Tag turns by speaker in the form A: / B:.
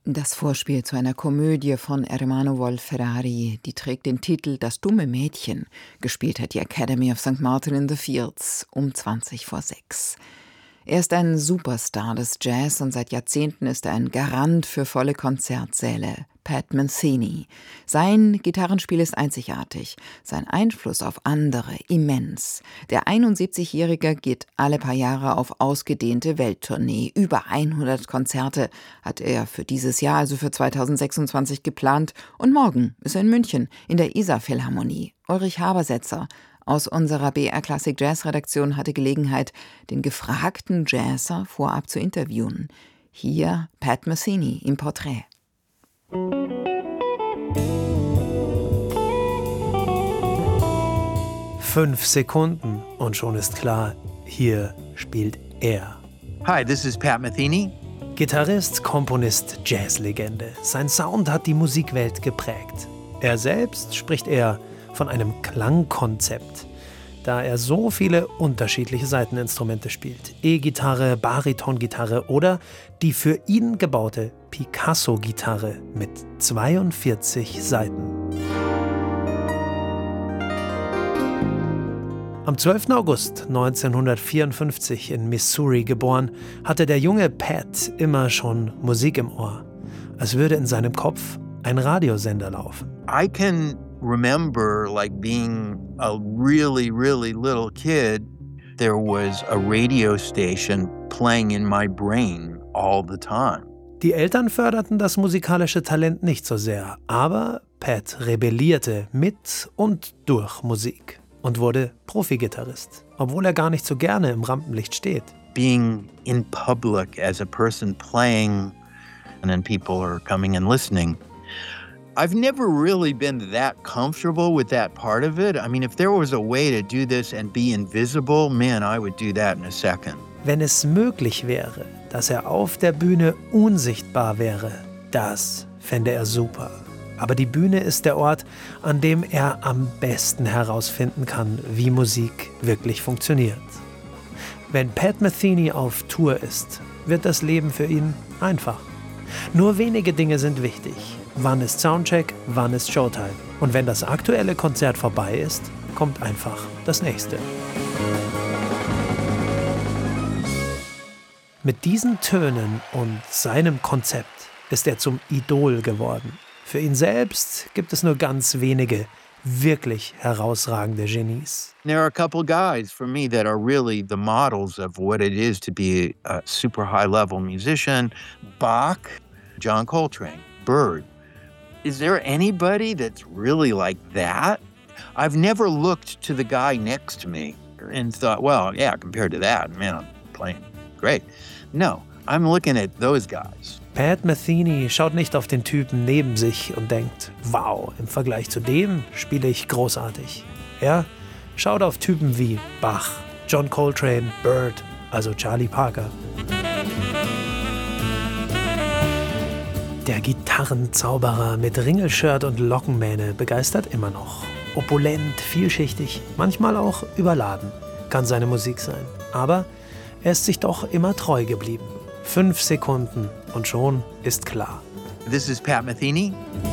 A: Das Vorspiel zu einer Komödie von Ermanno Wolf-Ferrari, die trägt den Titel »Das dumme Mädchen«. Gespielt hat die Academy of St. Martin in the Fields um 6:20. Er ist ein Superstar des Jazz und seit Jahrzehnten ist er ein Garant für volle Konzertsäle. Pat Metheny. Sein Gitarrenspiel ist einzigartig, sein Einfluss auf andere immens. Der 71-Jährige geht alle paar Jahre auf ausgedehnte Welttournee. Über 100 Konzerte hat er für dieses Jahr, also für 2026, geplant. Und morgen ist er in München in der Isar-Philharmonie. Ulrich Habersetzer aus unserer BR Classic Jazz Redaktion hatte Gelegenheit, den gefragten Jazzer vorab zu interviewen. Hier Pat Metheny im Porträt.
B: 5 Sekunden und schon ist klar, hier spielt er.
C: Hi, this is Pat Metheny.
B: Gitarrist, Komponist, Jazzlegende. Sein Sound hat die Musikwelt geprägt. Er selbst spricht eher von einem Klangkonzept, da er so viele unterschiedliche Saiteninstrumente spielt. E-Gitarre, Baritongitarre oder die für ihn gebaute Picasso-Gitarre mit 42 Saiten. Am 12. August 1954 in Missouri geboren, hatte der junge Pat immer schon Musik im Ohr. Als würde in seinem Kopf ein Radiosender laufen.
C: I can remember like being a really, really little kid. There was a radio station playing in my brain all the time.
B: Die Eltern förderten das musikalische Talent nicht so sehr, aber Pat rebellierte mit und durch Musik und wurde Profi-Gitarrist, obwohl er gar nicht so gerne im Rampenlicht steht.
C: Being in public as a person playing and then people are coming and listening. I've never really been that comfortable with that part of it. I mean, if there was a way to do this and be invisible, man, I would do that in a second.
B: Wenn es möglich wäre, dass er auf der Bühne unsichtbar wäre, das fände er super. Aber die Bühne ist der Ort, an dem er am besten herausfinden kann, wie Musik wirklich funktioniert. Wenn Pat Metheny auf Tour ist, wird das Leben für ihn einfach. Nur wenige Dinge sind wichtig. Wann ist Soundcheck, wann ist Showtime? Und wenn das aktuelle Konzert vorbei ist, kommt einfach das nächste. Mit diesen Tönen und seinem Konzept ist er zum Idol geworden. Für ihn selbst gibt es nur ganz wenige wirklich herausragende Genies.
C: There are a couple guys for me that are really the models of what it is to be a super high-level musician. Bach, John Coltrane, Bird. Is there anybody that's really like that? I've never looked to the guy next to me and thought, well, yeah, compared to that, man, I'm playing great. No, I'm looking at those guys.
B: Pat Metheny schaut nicht auf den Typen neben sich und denkt, wow, im Vergleich zu dem spiele ich großartig. Er schaut auf Typen wie Bach, John Coltrane, Bird, also Charlie Parker. Der Gitarrenzauberer mit Ringelshirt und Lockenmähne begeistert immer noch. Opulent, vielschichtig, manchmal auch überladen, kann seine Musik sein. Aber er ist sich doch immer treu geblieben. 5 Sekunden und schon ist klar.
C: This is Pat Metheny.